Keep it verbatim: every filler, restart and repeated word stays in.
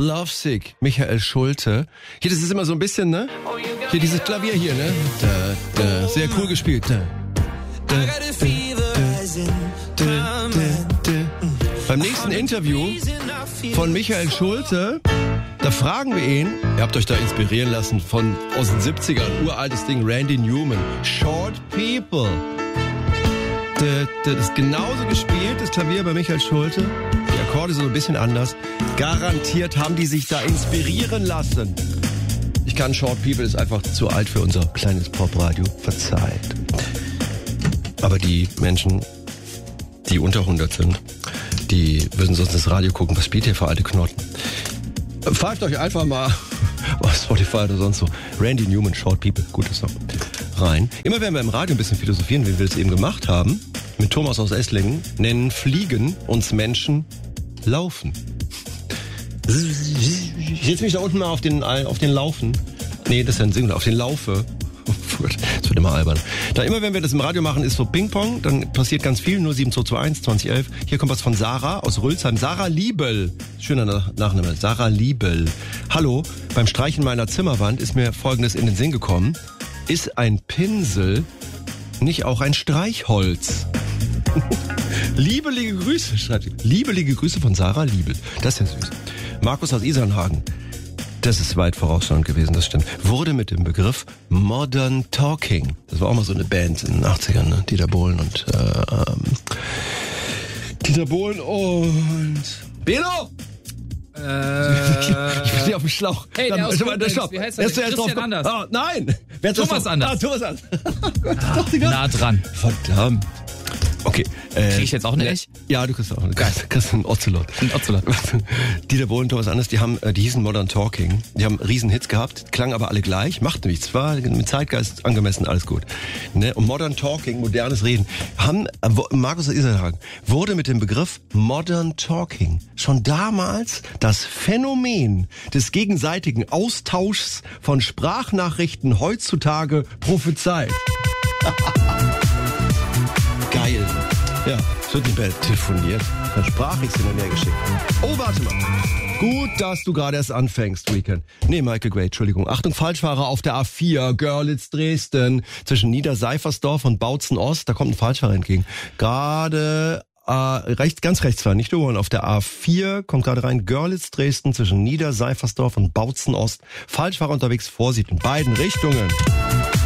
Lovesick, Michael Schulte. Hier, das ist immer so ein bisschen, ne? Hier, dieses Klavier hier, ne? Da, da, sehr cool gespielt. Da, da, da, da, da, da, da. Beim nächsten Interview von Michael Schulte, da fragen wir ihn, ihr habt euch da inspirieren lassen von aus den siebzigern, uraltes Ding, Randy Newman, Short People. Das ist genauso gespielt, das Klavier bei Michael Schulte. Die Akkorde sind so ein bisschen anders. Garantiert haben die sich da inspirieren lassen. Ich kann Short People, ist einfach zu alt für unser kleines Popradio. Verzeiht. Aber die Menschen, die unter hundert sind, die würden sonst ins Radio gucken, was spielt ihr für alte Knoten? Pfeift euch einfach mal auf Spotify oder sonst so. Randy Newman, Short People, gutes Song. Rein. Immer wenn wir im Radio ein bisschen philosophieren, wie wir es eben gemacht haben, mit Thomas aus Esslingen, nennen Fliegen uns Menschen Laufen. Ich setze mich da unten mal auf den, auf den Laufen. Nee, das ist ja ein Singular, auf den Laufe. Das wird immer albern. Da immer, wenn wir das im Radio machen, ist so Ping-Pong, dann passiert ganz viel, nur sieben zwei zwei eins zwanzig elf. Hier kommt was von Sarah aus Rülsheim. Sarah Liebel. Schöner Nachname. Sarah Liebel. Hallo, beim Streichen meiner Zimmerwand ist mir Folgendes in den Sinn gekommen. Ist ein Pinsel nicht auch ein Streichholz? Liebelige Grüße, schreibt sie. Liebelige Grüße von Sarah Liebel. Das ist ja süß. Markus aus Isernhagen. Das ist weit vorausschauend gewesen, das stimmt. Wurde mit dem Begriff Modern Talking. Das war auch mal so eine Band in den achtzigern, ne? Dieter Bohlen und äh, ähm, Dieter Bohlen und Belo! Äh, ich bin hier auf dem Schlauch. Hey, der aus Koblenz, wie heißt der? Christian Anders. Oh, nein! Wer Thomas Anders. Ah, Thomas Anders. Ah, nah dran. Verdammt. Okay. Äh, Krieg ich jetzt auch eine Echt? Ja, du kriegst auch eine. Geil. Kriegst einen Ocelot. Ein Ocelot. Dieter Bohlen, Thomas Anders, die haben, die hießen Modern Talking. Die haben riesen Hits gehabt, klangen aber alle gleich, macht nichts. War mit Zeitgeist angemessen, alles gut. Ne? Und Modern Talking, modernes Reden, haben, Markus Isernhagen, wurde mit dem Begriff Modern Talking schon damals das Phänomen des gegenseitigen Austauschs von Sprachnachrichten heutzutage prophezeit. Geil. Ja, es wird nicht mehr telefoniert. Dann sprach ich hin und her geschickt. Oh, warte mal. Gut, dass du gerade erst anfängst, Weekend. Nee, Michael Gray, Entschuldigung. Achtung, Falschfahrer auf der A vier, Görlitz, Dresden. Zwischen Niederseifersdorf und Bautzen Ost, da kommt ein Falschfahrer entgegen. Gerade äh, rechts, ganz rechts fahren, nicht überholen. Auf der A vier kommt gerade rein Görlitz, Dresden, zwischen Niederseifersdorf und Bautzen Ost. Falschfahrer unterwegs, Vorsicht in beiden Richtungen.